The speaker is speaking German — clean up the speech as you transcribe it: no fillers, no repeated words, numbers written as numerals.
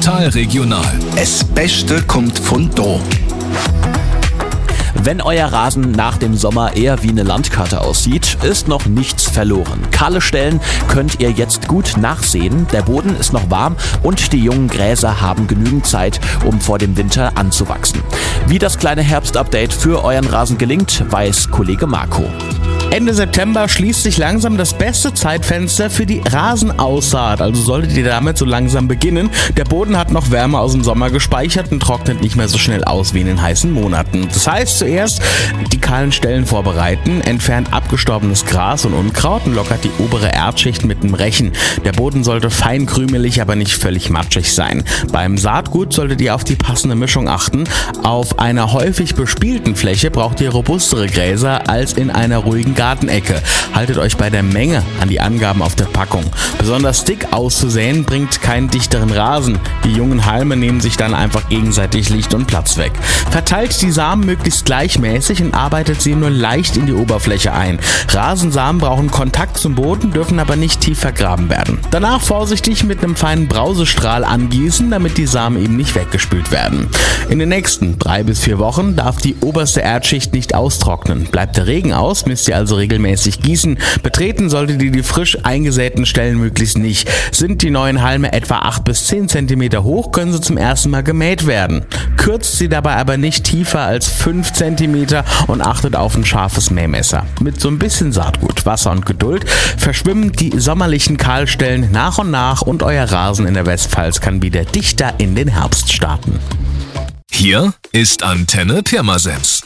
Total regional. Das Beste kommt von da. Wenn euer Rasen nach dem Sommer eher wie eine Landkarte aussieht, ist noch nichts verloren. Kahle Stellen könnt ihr jetzt gut nachsehen. Der Boden ist noch warm und die jungen Gräser haben genügend Zeit, um vor dem Winter anzuwachsen. Wie das kleine Herbstupdate für euren Rasen gelingt, weiß Kollege Marco. Ende September schließt sich langsam das beste Zeitfenster für die Rasenaussaat, also solltet ihr damit so langsam beginnen. Der Boden hat noch Wärme aus dem Sommer gespeichert und trocknet nicht mehr so schnell aus wie in den heißen Monaten. Das heißt, zuerst die kahlen Stellen vorbereiten, entfernt abgestorbenes Gras und Unkraut und lockert die obere Erdschicht mit dem Rechen. Der Boden sollte fein krümelig, aber nicht völlig matschig sein. Beim Saatgut solltet ihr auf die passende Mischung achten. Auf einer häufig bespielten Fläche braucht ihr robustere Gräser als in einer ruhigen Gartenecke. Haltet euch bei der Menge an die Angaben auf der Packung. Besonders dick auszusäen bringt keinen dichteren Rasen. Die jungen Halme nehmen sich dann einfach gegenseitig Licht und Platz weg. Verteilt die Samen möglichst gleichmäßig und arbeitet sie nur leicht in die Oberfläche ein. Rasensamen brauchen Kontakt zum Boden, dürfen aber nicht tief vergraben werden. Danach vorsichtig mit einem feinen Brausestrahl angießen, damit die Samen eben nicht weggespült werden. In den nächsten 3 bis 4 Wochen darf die oberste Erdschicht nicht austrocknen. Bleibt der Regen aus, müsst ihr also regelmäßig gießen. Betreten solltet ihr die frisch eingesäten Stellen möglichst nicht. Sind die neuen Halme etwa 8 bis 10 cm hoch, können sie zum ersten Mal gemäht werden. Kürzt sie dabei aber nicht tiefer als 5 cm und achtet auf ein scharfes Mähmesser. Mit so ein bisschen Saatgut, Wasser und Geduld verschwimmen die sommerlichen Kahlstellen nach und nach und euer Rasen in der Westpfalz kann wieder dichter in den Herbst starten. Hier ist Antenne Pirmasens.